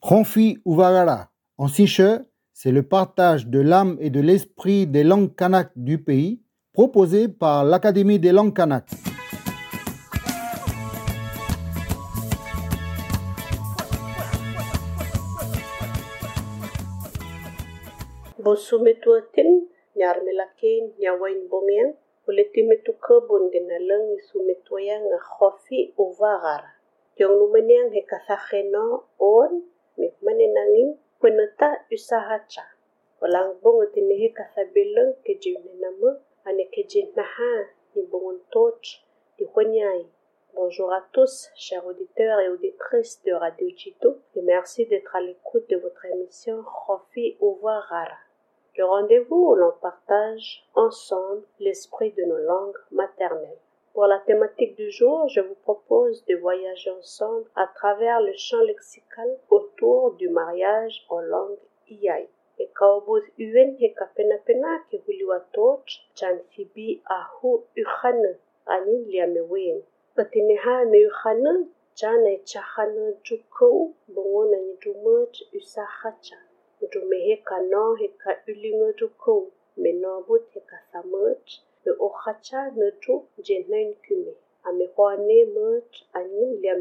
Khonfi Uvagara. En siche, c'est le partage de l'âme et de l'esprit des langues kanak du pays, proposé par l'Académie des langues kanak. Bosumetuatin, nyarmelakin, nyawain bongian, uletimetu kebun genaleng isumetuayang Khonfi Uvagara. Tiong lumeniang hekathacheno on, mikmanenangin, peneta usahacha. Walang bongotin hekathabileng kejimnenama, ane kejinaha, ni bongontoch, ni huanyai. Bonjour à tous, chers auditeurs et auditrices de Radio Chito, et merci d'être à l'écoute de votre émission Khonfi Uvagara. Le rendez-vous où l'on partage ensemble l'esprit de nos langues maternelles. Pour la thématique du jour, je vous propose de voyager ensemble à travers le champ lexical autour du mariage en langue Iai. E kaobuz uen he kapenapena ke huliwatoch chan fibi ahu uchane ani liamewen. Patineha me uchane chan e chahane jukou bongo na njumuj usahacha. Njumehe kano he ka ulingo jukou menobut he kasamuj le ohacha ne ju jenain kume. Amehoane muj ani liamewen.